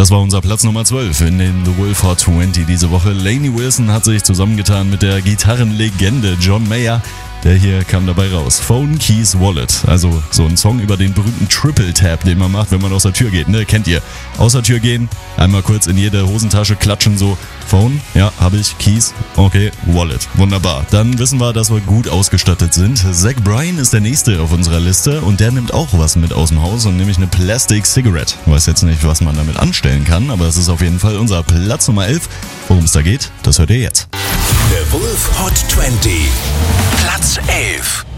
Das war unser Platz Nummer 12 in den The Wolf Hot 20 diese Woche. Lainey Wilson hat sich zusammengetan mit der Gitarrenlegende John Mayer. Der hier kam dabei raus. Phone, Keys, Wallet. Also so ein Song über den berühmten Triple Tap, den man macht, wenn man aus der Tür geht. Ne, kennt ihr. Aus der Tür gehen, einmal kurz in jede Hosentasche klatschen, so. Phone, ja, habe ich. Keys, okay. Wallet, wunderbar. Dann wissen wir, dass wir gut ausgestattet sind. Zach Bryan ist der Nächste auf unserer Liste und der nimmt auch was mit aus dem Haus und nämlich eine Plastic Cigarette. Weiß jetzt nicht, was man damit anstellen kann, aber es ist auf jeden Fall unser Platz Nummer 11. Worum es da geht, das hört ihr jetzt. The Wolf Hot 20, Platz 11.